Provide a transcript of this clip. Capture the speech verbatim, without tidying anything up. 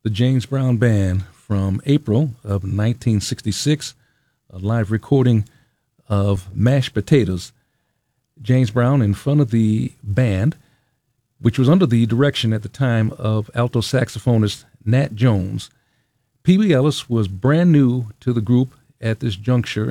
the James Brown Band from April of nineteen sixty-six, a live recording of Mashed Potatoes. James Brown in front of the band, which was under the direction at the time of alto saxophonist Nat Jones. Pee Wee Ellis was brand new to the group at this juncture